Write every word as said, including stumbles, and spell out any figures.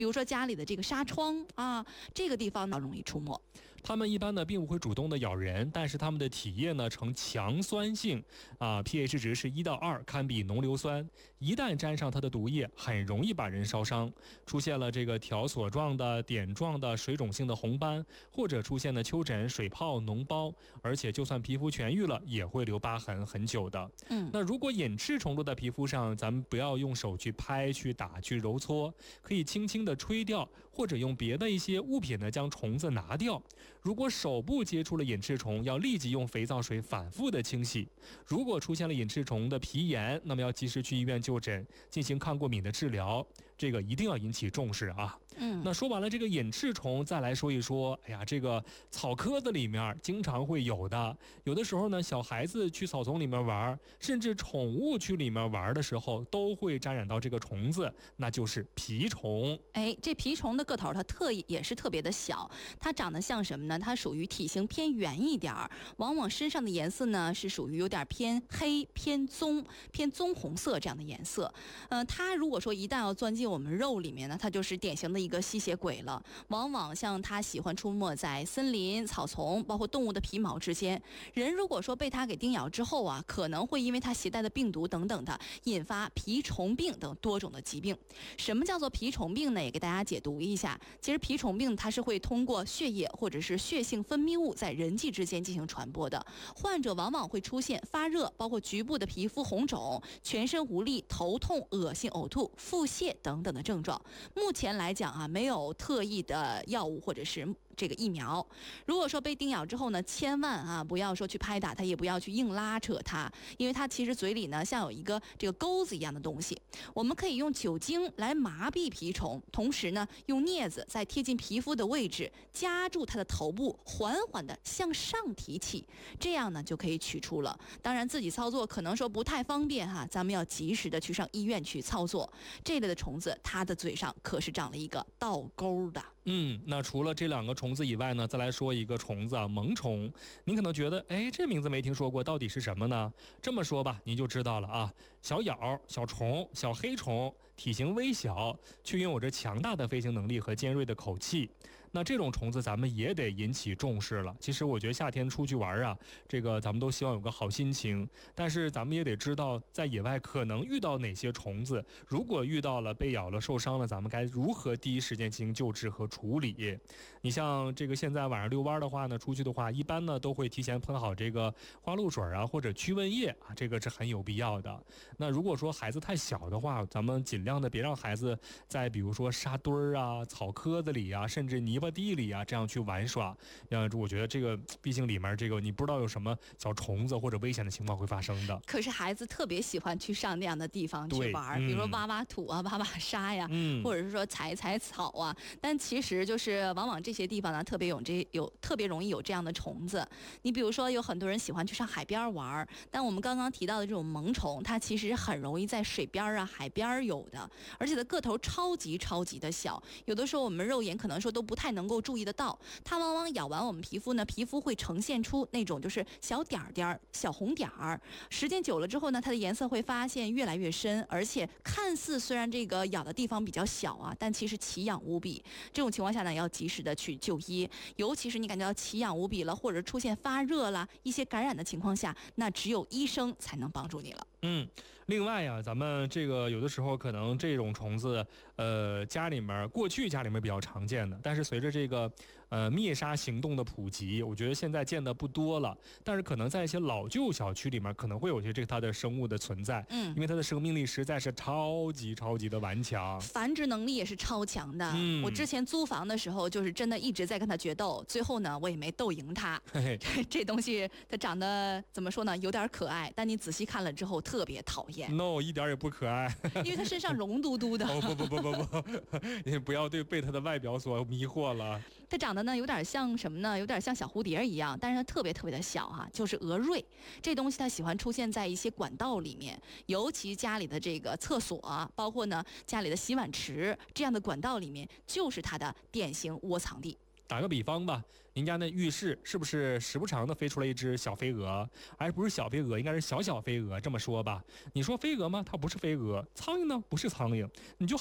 比如说家里的这个纱窗啊，这个地方呢容易出没。 它们一般呢并不会主动的咬人，但是它们的体液呢呈强酸性啊 ，pH 值是一到二，堪比浓硫酸。一旦沾上它的毒液，很容易把人烧伤。出现了这个条索状的、点状的、水肿性的红斑，或者出现了丘疹、水泡、脓包，而且就算皮肤痊愈了，也会留疤痕很久的。 嗯， 那如果隐翅虫落在皮肤上，咱们不要用手去拍、去打、去揉搓，可以轻轻的吹掉，或者用别的一些物品呢将虫子拿掉。如果手部接触了隐翅虫，要立即用肥皂水反复的清洗。如果出现了隐翅虫的皮炎，那么要及时去医院就诊，进行抗过敏的治疗。这个一定要引起重视啊。 嗯， 那说完了这个隐翅虫，再来说一说，哎呀，这个草棵子里面经常会有的，有的时候呢，小孩子去草丛里面玩，甚至宠物去里面玩的时候，都会沾染到这个虫子，那就是蜱虫。 哎，这蜱虫的个头它特也是特别的小，它长得像什么呢？它属于体型偏圆一点儿，往往身上的颜色呢是属于有点偏黑、偏棕、偏棕红色这样的颜色。呃，它如果说一旦要钻进我们肉里面呢，它就是典型的一个吸血鬼了。往往像它喜欢出没在森林、草丛，包括动物的皮毛之间。人如果说被它给叮咬之后啊，可能会因为它携带的病毒等等的，引发蜱虫病等多种的疾病。什么叫做蜱虫病呢？也给大家解读一下。其实蜱虫病它是会通过血液或者是血性分泌物在人际之间进行传播的。患者往往会出现发热，包括局部的皮肤红肿、全身无力、头痛、恶心、呕吐、腹泻等等的症状。目前来讲啊，没有特异的药物或者是这个疫苗。如果说被叮咬之后呢，千万啊不要说去拍打它，也不要去硬拉扯它，因为它其实嘴里呢像有一个这个钩子一样的东西。我们可以用酒精来麻痹蜱虫，同时呢用镊子在贴近皮肤的位置夹住它的头部，缓缓的向上提起，这样呢就可以取出了。当然自己操作可能说不太方便哈，咱们要及时的去上医院去操作。这类的虫子它的嘴上可是长了一个倒钩的。 嗯，那除了这两个虫子以外呢，再来说一个虫子啊，萌虫。您可能觉得，哎，这名字没听说过，到底是什么呢？这么说吧，您就知道了啊。小咬、小虫、小黑虫，体型微小，却拥有着强大的飞行能力和尖锐的口气。那这种虫子咱们也得引起重视了。其实我觉得夏天出去玩啊，这个咱们都希望有个好心情，但是咱们也得知道，在野外可能遇到哪些虫子。如果遇到了被咬了、受伤了，咱们该如何第一时间进行救治和处理？你像这个现在晚上遛弯的话呢，出去的话，一般呢都会提前喷好这个花露水啊，或者驱蚊液啊，这个是很有必要的。那如果说孩子太小的话，咱们尽量的别让孩子在比如说沙堆儿啊、草棵子里啊，甚至泥巴地里啊这样去玩耍。呃，我觉得这个毕竟里面这个你不知道有什么小虫子或者危险的情况会发生的。 可是孩子特别喜欢去上那样的地方去玩， 嗯、 比如说挖挖土啊、挖挖沙呀， 嗯， 或者是说采采草啊。但其实就是往往这些地方呢，特别有这有特别容易有这样的虫子。你比如说，有很多人喜欢去上海边玩，但我们刚刚提到的这种萌虫，它其实很容易在水边啊、海边有的，而且它个头超级超级的小，有的时候我们肉眼可能说都不太能够注意得到。它往往咬完我们皮肤呢，皮肤会呈现出那种就是小点点、小红点儿。时间久了之后呢，它的颜色会发现越来越深，而且看似虽然这个咬的地方比较小啊，但其实奇痒无比。这种情况下呢，要及时的去就医，尤其是你感觉到奇痒无比了，或者出现发热啦、一些感染的情况下，那只有医生才能帮助你了。 嗯，另外呀，咱们这个有的时候可能这种虫子，呃，家里面过去家里面比较常见的，但是随着这个呃灭杀行动的普及，我觉得现在见的不多了。但是可能在一些老旧小区里面，可能会有些这个它的生物的存在，嗯，因为它的生命力实在是超级超级的顽强， 繁殖能力也是超强的。 嗯， 我之前租房的时候，就是真的一直在跟它决斗，最后呢，我也没斗赢它。 嘿嘿这东西它长得怎么说呢，有点可爱，但你仔细看了之后特别讨厌。 no， 一点也不可爱， 因为它身上绒嘟嘟的。 哦不不不不不，你不要对被它的外表所迷惑了。 它长得呢有点像什么呢？有点像小蝴蝶一样，但是它特别特别的小哈、啊，就是蛾蚋。这东西它喜欢出现在一些管道里面，尤其家里的这个厕所，包括呢家里的洗碗池这样的管道里面，就是它的典型窝藏地。 打个比方吧，您家那浴室是不是时不常的飞出来一只小飞蛾？而不是小飞蛾，应该是小小飞蛾。这么说吧，你说飞蛾吗？它不是飞蛾。苍蝇呢？不是苍蝇。你就